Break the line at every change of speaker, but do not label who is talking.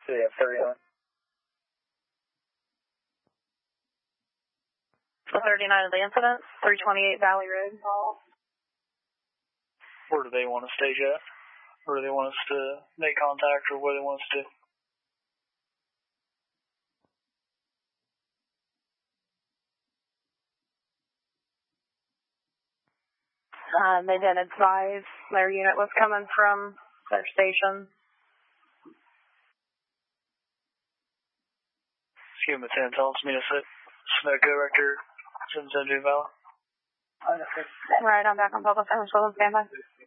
So you have 30 on.
39 of the incident, 328 Valley Road.
Where do they want to stage at? Where do they want us to make contact, or where do they want us to?
They did advise their unit was coming from their station.
Give them a 10, tell them to meet us at Sunoco Rector, 772 Valley.
Right, I'm back on public service, standby.